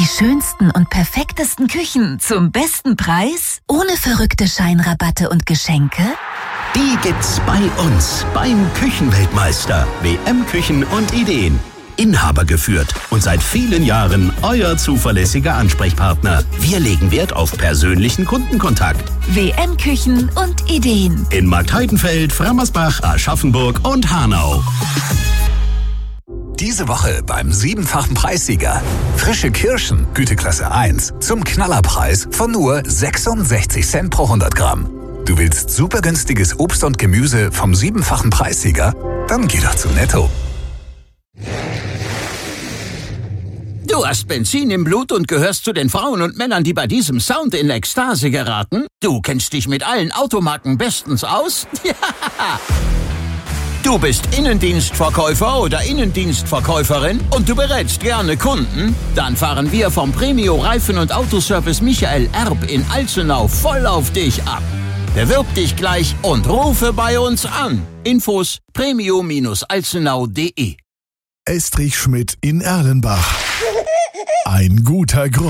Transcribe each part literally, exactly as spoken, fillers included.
schönsten und perfektesten Küchen zum besten Preis? Ohne verrückte Scheinrabatte und Geschenke? Die gibt's bei uns beim Küchenweltmeister. W M Küchen und Ideen. Inhaber geführt und seit vielen Jahren euer zuverlässiger Ansprechpartner. Wir legen Wert auf persönlichen Kundenkontakt. W M Küchen und Ideen. In Marktheidenfeld, Frammersbach, Aschaffenburg und Hanau. Diese Woche beim siebenfachen Preissieger. Frische Kirschen, Güteklasse eins, zum Knallerpreis von nur sechsundsechzig Cent pro hundert Gramm. Du willst super günstiges Obst und Gemüse vom siebenfachen Preissieger? Dann geh doch zu Netto. Du hast Benzin im Blut und gehörst zu den Frauen und Männern, die bei diesem Sound in Ekstase geraten? Du kennst dich mit allen Automarken bestens aus? Ja! Du bist Innendienstverkäufer oder Innendienstverkäuferin und du berätst gerne Kunden? Dann fahren wir vom Premio Reifen- und Autoservice Michael Erb in Alzenau voll auf dich ab. Bewirb dich gleich und rufe bei uns an. Infos premio Bindestrich alzenau punkt de. Estrich Schmidt in Erlenbach. Ein guter Grund.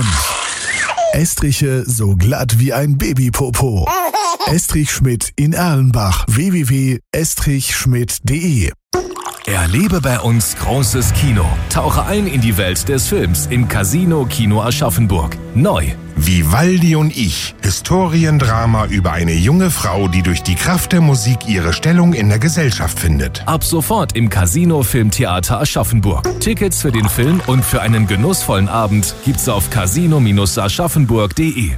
Estriche so glatt wie ein Babypopo. Estrich Schmidt in Erlenbach. w w w punkt estrich schmidt punkt de. Erlebe bei uns großes Kino. Tauche ein in die Welt des Films im Casino Kino Aschaffenburg. Neu. Vivaldi und ich. Historiendrama über eine junge Frau, die durch die Kraft der Musik ihre Stellung in der Gesellschaft findet. Ab sofort im Casino Filmtheater Aschaffenburg. Tickets für den Film und für einen genussvollen Abend gibt's auf casino Bindestrich aschaffenburg punkt de.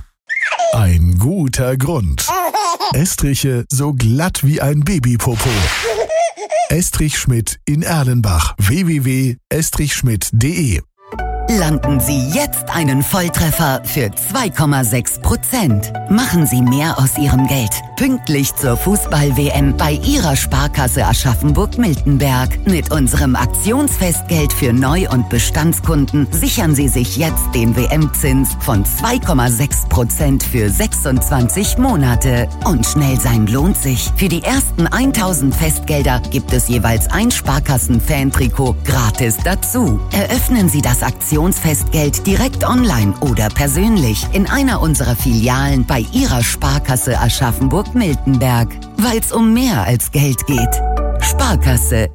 Ein guter Grund. Estriche so glatt wie ein Babypopo. Estrich Schmidt in Erlenbach. w w w punkt estrich schmidt punkt de. Landen Sie jetzt einen Volltreffer für zwei Komma sechs Prozent. Machen Sie mehr aus Ihrem Geld. Pünktlich zur Fußball-W M bei Ihrer Sparkasse Aschaffenburg-Miltenberg. Mit unserem Aktionsfestgeld für Neu- und Bestandskunden sichern Sie sich jetzt den W M-Zins von zwei Komma sechs Prozent für sechsundzwanzig Monate. Und schnell sein lohnt sich. Für die ersten tausend Festgelder gibt es jeweils ein Sparkassen-Fan-Trikot gratis dazu. Eröffnen Sie das Aktionsfestgeld Festgeld direkt online oder persönlich in einer unserer Filialen bei Ihrer Sparkasse Aschaffenburg-Miltenberg. Weil's um mehr als Geld geht. Sparkasse.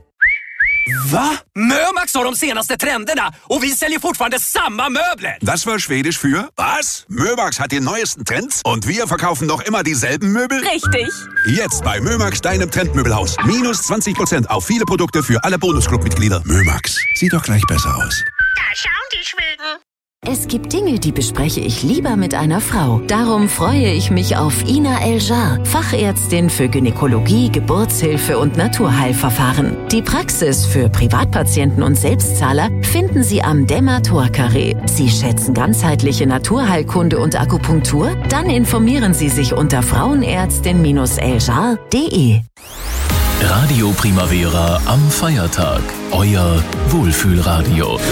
Va? Mömax har de senaste trenderna och vi säljer fortfarande samma möbler. Das war Schwedisch für was? Mömax hat die neuesten Trends und wir verkaufen noch immer dieselben Möbel? Richtig. Jetzt bei Mömax, deinem Trendmöbelhaus. Minus zwanzig Prozent auf viele Produkte für alle Bonusclub-Mitglieder. Mömax, sieht doch gleich besser aus. Da schauen die Schweden. Es gibt Dinge, die bespreche ich lieber mit einer Frau. Darum freue ich mich auf Ina El-Jar, Fachärztin für Gynäkologie, Geburtshilfe und Naturheilverfahren. Die Praxis für Privatpatienten und Selbstzahler finden Sie am Dämmer-Tor-Carré. Sie schätzen ganzheitliche Naturheilkunde und Akupunktur? Dann informieren Sie sich unter frauenärztin Bindestrich eljar punkt de. Radio Primavera am Feiertag. Euer Wohlfühlradio.